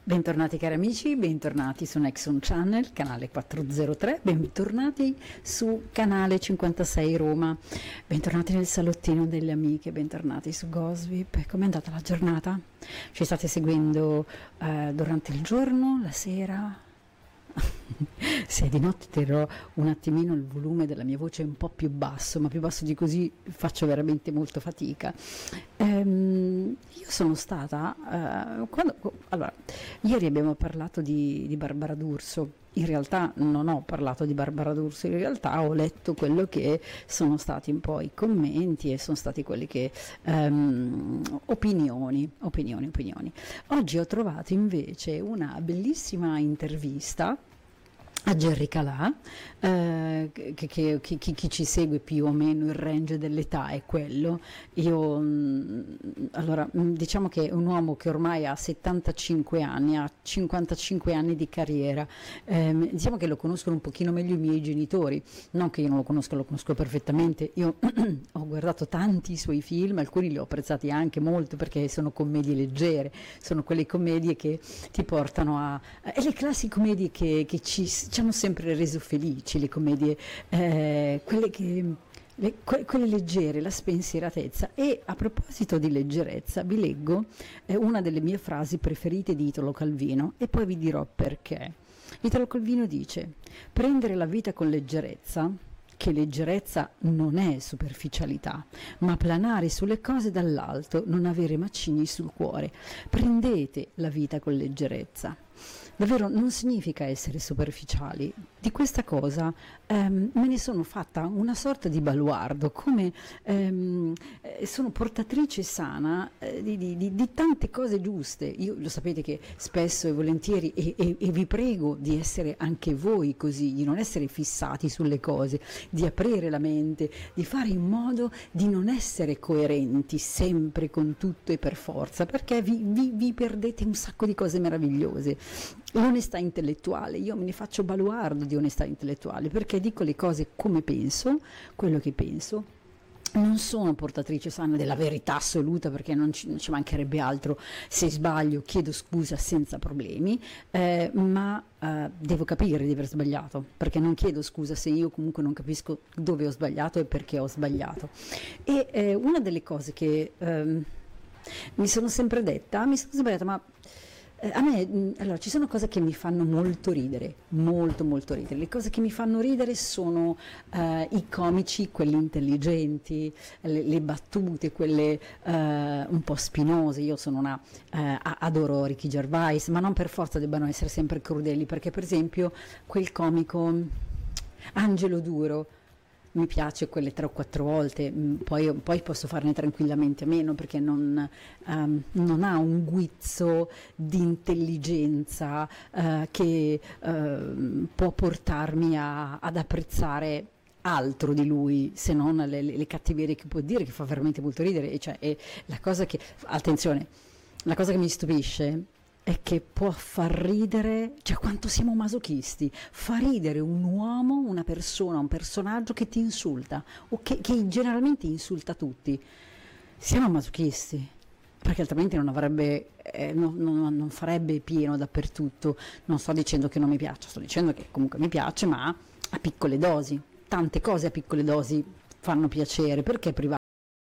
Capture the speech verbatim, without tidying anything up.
Bentornati cari amici, bentornati su Nexon Channel, canale quattrocentotre, bentornati su canale cinquantasei Roma, bentornati nel salottino delle amiche, bentornati su Gosvip. Com'è andata la giornata? Ci state seguendo eh, durante il giorno, la sera? Se di notte terrò un attimino il volume della mia voce un po' più basso, ma più basso di così faccio veramente molto fatica. Ehm, io sono stata, eh, quando, allora, ieri abbiamo parlato di, di Barbara D'Urso. In realtà non ho parlato di Barbara D'Urso, in realtà ho letto quello che sono stati un po' i commenti e sono stati quelli che um, opinioni, opinioni, opinioni. Oggi ho trovato invece una bellissima intervista a Gerry Calà, eh, che, che, che chi, chi ci segue più o meno il range dell'età è quello. Io mh, allora mh, diciamo che è un uomo che ormai ha settantacinque anni, ha cinquantacinque anni di carriera, eh, diciamo che lo conoscono un pochino meglio i miei genitori, non che io non lo conosco, lo conosco perfettamente. Io ho guardato tanti suoi film, alcuni li ho apprezzati anche molto perché sono commedie leggere, sono quelle commedie che ti portano a... e le classiche commedie che, che ci ci hanno sempre reso felici, le commedie, eh, quelle, che, le, que, quelle leggere, la spensieratezza. E a proposito di leggerezza vi leggo eh, una delle mie frasi preferite di Italo Calvino e poi vi dirò perché. Italo Calvino dice: prendere la vita con leggerezza, che leggerezza non è superficialità, ma planare sulle cose dall'alto, non avere macigni sul cuore. Prendete la vita con leggerezza. Davvero non significa essere superficiali. Di questa cosa ehm, me ne sono fatta una sorta di baluardo, come ehm, eh, sono portatrice sana eh, di, di, di, di tante cose giuste. Io lo sapete che spesso e volentieri, e, e, e vi prego di essere anche voi così, di non essere fissati sulle cose, di aprire la mente, di fare in modo di non essere coerenti sempre con tutto e per forza, perché vi, vi, vi perdete un sacco di cose meravigliose. L'onestà intellettuale, io me ne faccio baluardo di onestà intellettuale perché dico le cose come penso, quello che penso. Non sono portatrice sana della verità assoluta perché non ci, non ci mancherebbe altro. Se sbaglio chiedo scusa senza problemi, eh, ma eh, devo capire di aver sbagliato, perché non chiedo scusa se io comunque non capisco dove ho sbagliato e perché ho sbagliato. E eh, una delle cose che eh, mi sono sempre detta, mi sono sempre detta, ma a me, allora, ci sono cose che mi fanno molto ridere, molto molto ridere. Le cose che mi fanno ridere sono uh, i comici, quelli intelligenti, le, le battute, quelle uh, un po' spinose. Io sono una, uh, adoro Ricky Gervais, ma non per forza debbano essere sempre crudeli, perché per esempio quel comico Angelo Duro, mi piace quelle tre o quattro volte, poi, poi posso farne tranquillamente a meno perché non, um, non ha un guizzo di intelligenza uh, che uh, può portarmi a, ad apprezzare altro di lui se non le, le, le cattiverie che può dire, che fa veramente molto ridere. E cioè, è la cosa che, attenzione, la cosa che mi stupisce è che può far ridere, cioè quanto siamo masochisti, fa ridere un uomo, una persona, un personaggio che ti insulta o che, che generalmente insulta tutti. Siamo masochisti, perché altrimenti non avrebbe, eh, non, non, non farebbe pieno dappertutto. Non sto dicendo che non mi piaccia, sto dicendo che comunque mi piace, ma a piccole dosi. Tante cose a piccole dosi fanno piacere, perché privare